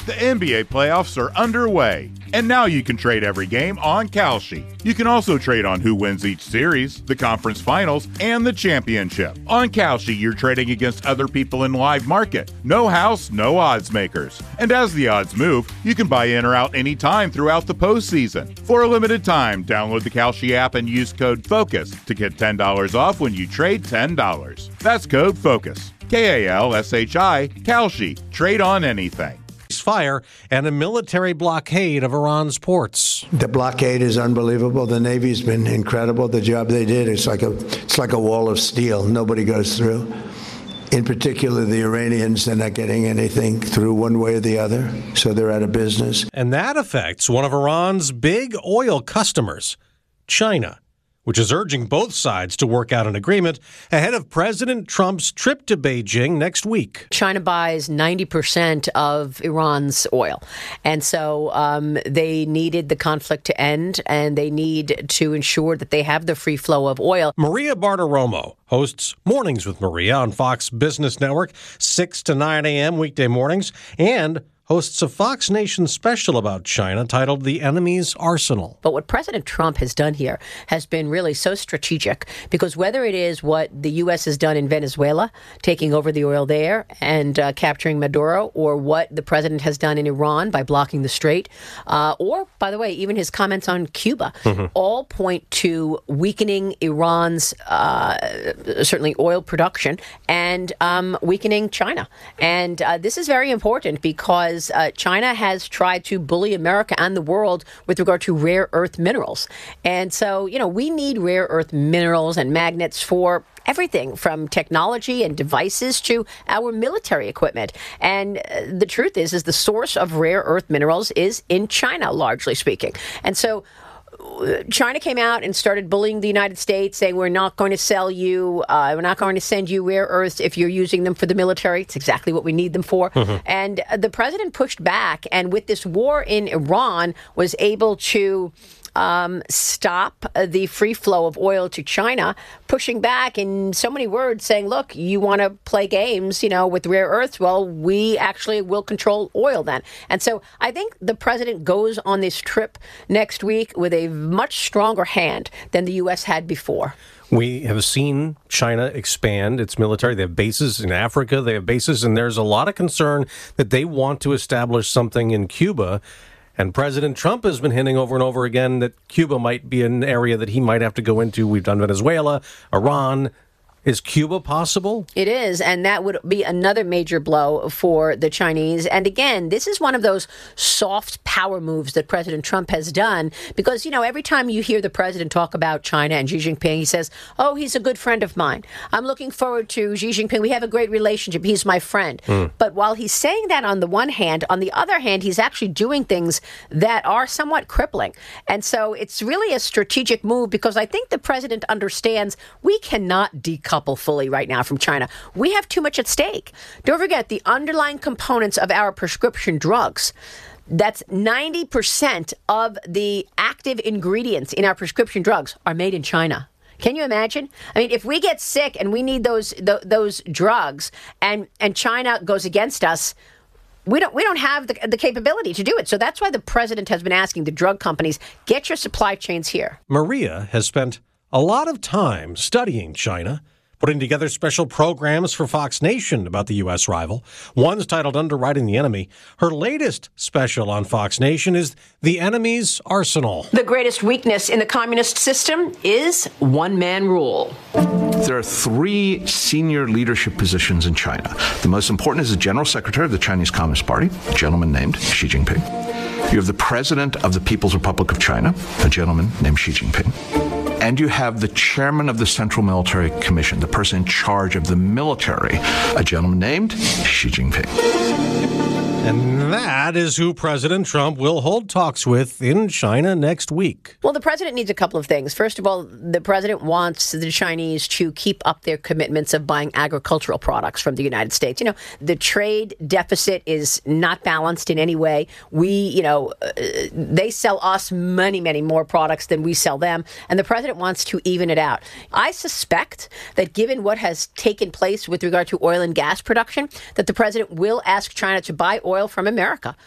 The NBA playoffs are underway, and now you can trade every game on Kalshi. You can also trade on who wins each series, the conference finals, and the championship. On Kalshi, you're trading against other people in live market. No house, no odds makers. And as the odds move, you can buy in or out anytime throughout the postseason. For a limited time, download the Kalshi app and use code FOCUS to get $10 off when you trade $10. That's code FOCUS. Kalshi, Kalshi. Trade on anything. Fire and a military blockade of Iran's ports. The blockade is unbelievable. The Navy's been incredible. The job they did, it's like a wall of steel. Nobody goes through. In particular, the Iranians, they're not getting anything through one way or the other, so they're out of business. And that affects one of Iran's big oil customers, China, which is urging both sides to work out an agreement ahead of President Trump's trip to Beijing next week. China buys 90% of Iran's oil. And so they needed the conflict to end, and they need to ensure that they have the free flow of oil. Maria Bartiromo hosts Mornings with Maria on Fox Business Network, 6 to 9 a.m. weekday mornings, and hosts a Fox Nation special about China titled The Enemy's Arsenal. But what President Trump has done here has been really so strategic, because whether it is what the U.S. has done in Venezuela, taking over the oil there and capturing Maduro, or what the president has done in Iran by blocking the strait, or, by the way, even his comments on Cuba, all point to weakening Iran's, certainly oil production, and weakening China. And this is very important because China has tried to bully America and the world with regard to rare earth minerals. And so, we need rare earth minerals and magnets for everything from technology and devices to our military equipment. And the truth is the source of rare earth minerals is in China, largely speaking. And so China came out and started bullying the United States, saying we're not going to sell you, we're not going to send you rare earths if you're using them for the military. It's exactly what we need them for. And the president pushed back, and with this war in Iran, was able to stop the free flow of oil to China, pushing back in so many words, saying, look, you want to play games, with rare earths? Well, we actually will control oil then. And so I think the president goes on this trip next week with a much stronger hand than the U.S. had before. We have seen China expand its military. They have bases in Africa. They have bases, and there's a lot of concern that they want to establish something in Cuba. And President Trump has been hinting over and over again that Cuba might be an area that he might have to go into. We've done Venezuela, Iran. Is Cuba possible? It is, and that would be another major blow for the Chinese. And again, this is one of those soft power moves that President Trump has done, because, every time you hear the president talk about China and Xi Jinping, he says, oh, he's a good friend of mine. I'm looking forward to Xi Jinping. We have a great relationship. He's my friend. But while he's saying that on the one hand, on the other hand, he's actually doing things that are somewhat crippling. And so it's really a strategic move, because I think the president understands we cannot decouple fully right now from China. We have too much at stake. Don't forget the underlying components of our prescription drugs. That's 90% of the active ingredients in our prescription drugs are made in China. Can you imagine? I mean, if we get sick and we need those drugs, and China goes against us, we don't have the capability to do it. So that's why the president has been asking the drug companies, get your supply chains here. Maria has spent a lot of time studying China, putting together special programs for Fox Nation about the U.S. rival. One's titled Underwriting the Enemy. Her latest special on Fox Nation is The Enemy's Arsenal. The greatest weakness in the communist system is one-man rule. There are 3 senior leadership positions in China. The most important is the General Secretary of the Chinese Communist Party, a gentleman named Xi Jinping. You have the President of the People's Republic of China, a gentleman named Xi Jinping. And you have the chairman of the Central Military Commission, the person in charge of the military, a gentleman named Xi Jinping. And that is who President Trump will hold talks with in China next week. Well, the president needs a couple of things. First of all, the president wants the Chinese to keep up their commitments of buying agricultural products from the United States. The trade deficit is not balanced in any way. They sell us many, many more products than we sell them, and the president wants to even it out. I suspect that given what has taken place with regard to oil and gas production, that the president will ask China to buy oil from America.